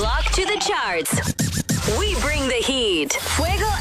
block to the charts. We bring the heat. Fuego